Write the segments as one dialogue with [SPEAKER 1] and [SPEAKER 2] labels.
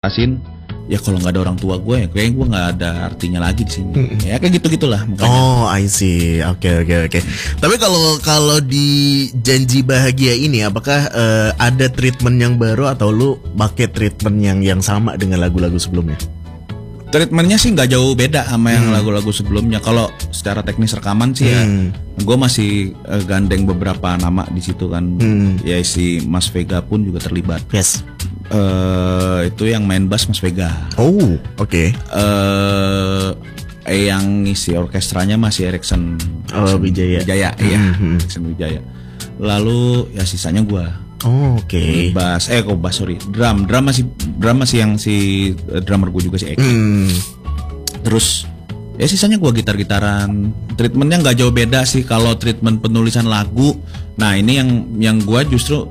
[SPEAKER 1] jelasin, ya kalau nggak ada orang tua gue ya kayaknya gue nggak ada artinya lagi di sini. Ya kayak gitu-gitulah makanya.
[SPEAKER 2] Oh, I see. Oke. Tapi kalau di Janji Bahagia ini apakah ada treatment yang baru atau lu pakai treatment yang sama dengan lagu-lagu sebelumnya?
[SPEAKER 1] Treatmentnya sih nggak jauh beda sama yang lagu-lagu sebelumnya. Kalau secara teknis rekaman sih ya, gue masih gandeng beberapa nama di situ kan. Ya si Mas Vega pun juga terlibat.
[SPEAKER 2] Yes.
[SPEAKER 1] Itu yang main bass Mas Vega.
[SPEAKER 2] Oh, oke.
[SPEAKER 1] Yang ngisi orkestranya masih Erikson
[SPEAKER 2] Wijaya.
[SPEAKER 1] Iya, Erikson Wijaya. Lalu ya sisanya gue.
[SPEAKER 2] Oh, oke.
[SPEAKER 1] Drum masih yang si drummer gue juga si Eki. Terus ya sisanya gue gitar-gitaran. Treatmentnya nggak jauh beda sih kalau treatment penulisan lagu. Nah ini yang gue justru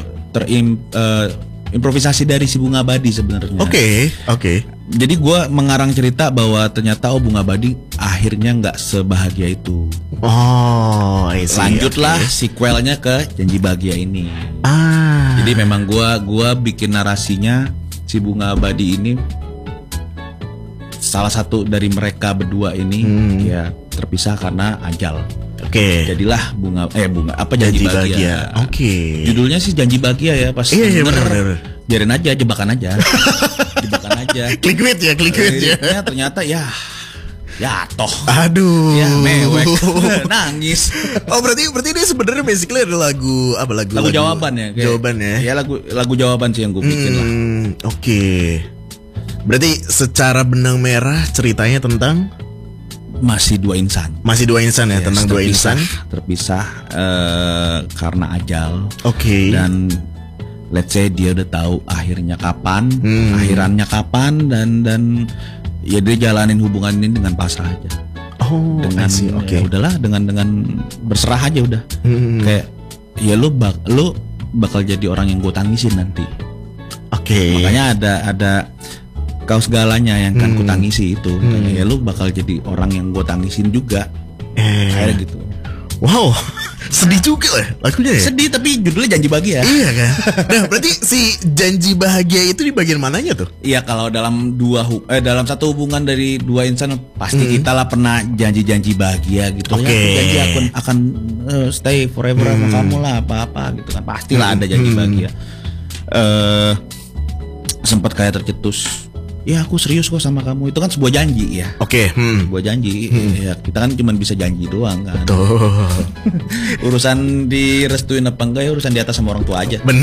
[SPEAKER 1] improvisasi dari si Bunga Badi sebenarnya.
[SPEAKER 2] Oke.
[SPEAKER 1] Jadi gue mengarang cerita bahwa ternyata Bunga Badi akhirnya nggak sebahagia itu.
[SPEAKER 2] Oh, I see.
[SPEAKER 1] Lanjutlah sequelnya ke Janji Bahagia ini. Jadi memang gua bikin narasinya si Bunga Abadi ini salah satu dari mereka berdua ini ya terpisah karena ajal.
[SPEAKER 2] Oke.
[SPEAKER 1] Jadilah Janji Bahagia.
[SPEAKER 2] Oke.
[SPEAKER 1] Judulnya sih Janji Bahagia ya pas.
[SPEAKER 2] Iya benar.
[SPEAKER 1] Biarin aja, jebakan aja.
[SPEAKER 2] Clickbait ya.
[SPEAKER 1] Ternyata ya toh.
[SPEAKER 2] Aduh.
[SPEAKER 1] Ya mewek. Nangis.
[SPEAKER 2] Oh berarti ini sebenarnya basically ada lagu
[SPEAKER 1] jawaban ya.
[SPEAKER 2] Jawaban ya.
[SPEAKER 1] Ya lagu jawaban sih yang gue bikin lah.
[SPEAKER 2] Oke. Berarti secara benang merah ceritanya tentang
[SPEAKER 1] masih dua insan
[SPEAKER 2] ya tentang dua insan
[SPEAKER 1] terpisah karena ajal.
[SPEAKER 2] Oke.
[SPEAKER 1] Dan let's say dia udah tahu akhirannya kapan dan ya dia jalanin hubungan ini dengan pasrah aja.
[SPEAKER 2] Oh,
[SPEAKER 1] dengan ya udahlah dengan berserah aja udah. Kayak ya lu bakal jadi orang yang gue tangisin nanti.
[SPEAKER 2] Oke.
[SPEAKER 1] Makanya ada kau segalanya yang kan ku tangisi itu. Makanya ya lu bakal jadi orang yang gue tangisin juga. Kayak gitu.
[SPEAKER 2] Wow, sedih juga lah lagunya ya.
[SPEAKER 1] Sedih tapi judulnya Janji Bahagia.
[SPEAKER 2] Iya kan. Nah berarti si Janji Bahagia itu di bagian mananya tuh?
[SPEAKER 1] Iya kalau dalam dalam satu hubungan dari dua insan pasti kita lah pernah janji-janji bahagia gitu.
[SPEAKER 2] Oke.
[SPEAKER 1] Ya, janji akan stay forever sama kamu lah apa gitu kan. Pastilah ada janji bahagia. Sempat kayak tercetus. Ya aku serius kok sama kamu. Itu kan sebuah janji ya.
[SPEAKER 2] Oke.
[SPEAKER 1] Sebuah janji. Ya, kita kan cuma bisa janji doang kan.
[SPEAKER 2] Betul.
[SPEAKER 1] Urusan direstuin apa enggak ya urusan di atas sama orang tua aja.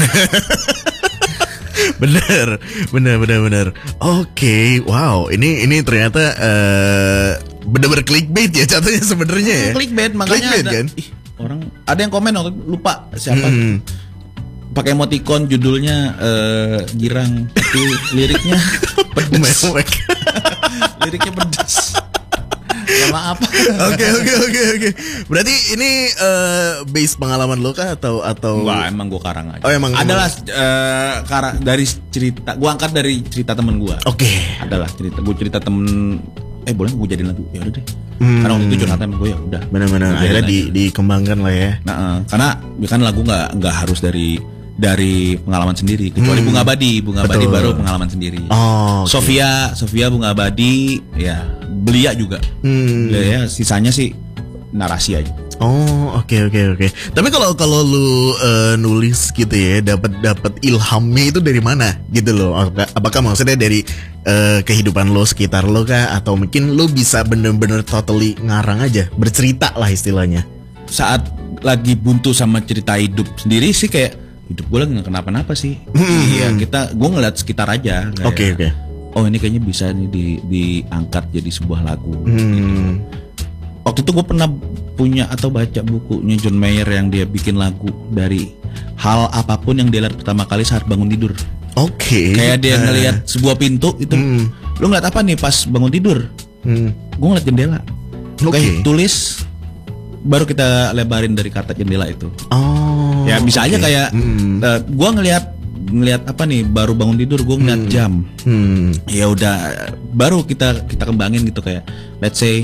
[SPEAKER 2] Bener. Oke. Wow. Ini ternyata bener-bener clickbait ya jatuhnya sebenarnya ya.
[SPEAKER 1] Clickbait makanya
[SPEAKER 2] clickbait,
[SPEAKER 1] ada
[SPEAKER 2] kan?
[SPEAKER 1] orang ada yang komen lupa siapa. Pakai emoticon judulnya girang tapi liriknya pedas. Liriknya pedas. Ya maaf.
[SPEAKER 2] Oke. Berarti ini base pengalaman lo kah atau
[SPEAKER 1] Enggak, emang gue karang aja.
[SPEAKER 2] Oh, emang
[SPEAKER 1] adalah dari cerita gue angkat dari cerita temen gue.
[SPEAKER 2] Oke.
[SPEAKER 1] Adalah cerita temen boleh gue jadiin lagu ya udah deh. Karena waktu itu curhatan gue ya udah.
[SPEAKER 2] Benar-benar akhirnya dikembangkan lah ya.
[SPEAKER 1] Nah, karena kan lagu nggak harus dari pengalaman sendiri kecuali Bunga Abadi baru pengalaman sendiri.
[SPEAKER 2] Okay.
[SPEAKER 1] Sofia Bunga Abadi ya Belia juga. Ya sisanya sih narasi aja.
[SPEAKER 2] Oh, oke. Tapi kalau lu nulis gitu ya, dapat ilhamnya itu dari mana gitu loh? Apakah maksudnya dari kehidupan lo sekitar lo kah atau mungkin lo bisa bener-bener totally ngarang aja, bercerita lah istilahnya?
[SPEAKER 1] Saat lagi buntu sama cerita hidup sendiri sih kayak hidup gue lagi nggak kenapa-napa sih. Iya gue ngeliat sekitar aja.
[SPEAKER 2] Oke.
[SPEAKER 1] Oh ini kayaknya bisa nih diangkat jadi sebuah lagu. Gitu. Waktu itu gue pernah punya atau baca bukunya John Mayer yang dia bikin lagu dari hal apapun yang dia lihat pertama kali saat bangun tidur.
[SPEAKER 2] Oke.
[SPEAKER 1] Kayak dia ngelihat sebuah pintu itu. Lu ngeliat apa nih pas bangun tidur? Gue ngeliat jendela. Oke. Tulis. Baru kita lebarin dari kata jendela itu. Ya bisa aja kayak gue ngelihat apa nih baru bangun tidur gue ngeliat jam. Ya udah baru kita kembangin gitu kayak let's say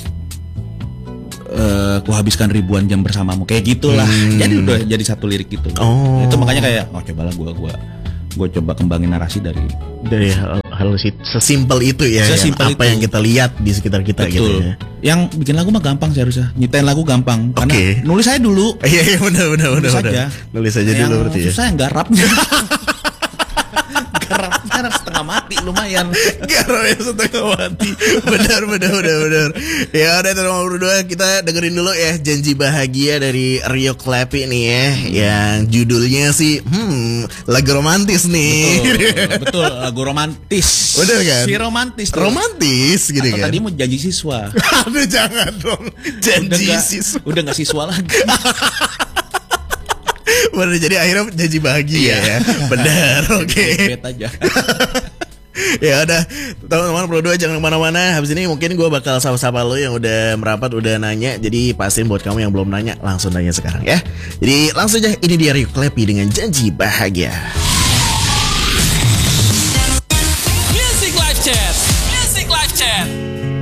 [SPEAKER 1] ku habiskan ribuan jam bersamamu kayak gitulah. Jadi udah jadi satu lirik gitu. Itu makanya kayak cobalah gue coba kembangin narasi dari
[SPEAKER 2] hal hal sesimpel itu ya. Sesimpel apa itu. Yang kita lihat di sekitar kita. Betul. Gitu ya.
[SPEAKER 1] Yang bikin lagu mah gampang sih harusnya. Nyiptain lagu gampang. Karena nulis aja dulu.
[SPEAKER 2] Iya benar. Nulis aja dulu berarti ya.
[SPEAKER 1] Susah yang garapnya. Garapnya setengah mati lumayan.
[SPEAKER 2] Garapnya setengah mati. Benar. Ya udah teman-teman berdua, kita dengerin dulu ya Janji Bahagia dari Rio Clappy nih ya. Yang judulnya sih lagu romantis nih.
[SPEAKER 1] Betul lagu romantis.
[SPEAKER 2] Bener kan?
[SPEAKER 1] Si romantis tuh.
[SPEAKER 2] Romantis gitu. Atau kan.
[SPEAKER 1] Tadi mau janji siswa.
[SPEAKER 2] Aduh jangan dong. Janji siswa.
[SPEAKER 1] Udah gak siswa lagi.
[SPEAKER 2] Bener, jadi akhirnya janji bahagia ya. Bener, oke.
[SPEAKER 1] Aja.
[SPEAKER 2] Ya udah, teman-teman berdua jangan kemana-mana. Habis ini mungkin gue bakal sapa-sapa lo yang udah merapat, udah nanya. Jadi pastiin buat kamu yang belum nanya, langsung nanya sekarang ya. Jadi langsung aja, ini dia Rio Clappy dengan Janji Bahagia.